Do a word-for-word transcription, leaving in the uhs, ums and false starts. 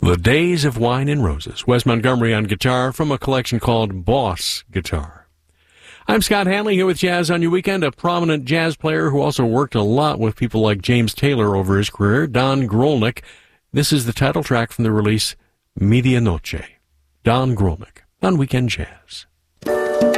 The Days of Wine and Roses. Wes Montgomery on guitar from a collection called Boss Guitar. I'm Scott Hanley here with Jazz on Your Weekend, a prominent jazz player who also worked a lot with people like James Taylor over his career, Don Grolnick. This is the title track from the release Medianoche. Don Grolnick on Weekend Jazz.